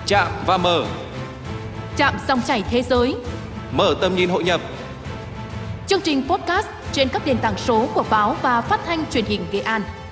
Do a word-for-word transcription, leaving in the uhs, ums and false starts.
Chạm và mở. Chạm dòng chảy thế giới. Mở tầm nhìn hội nhập. Chương trình podcast trên các nền tảng số của báo và phát thanh truyền hình Nghệ An.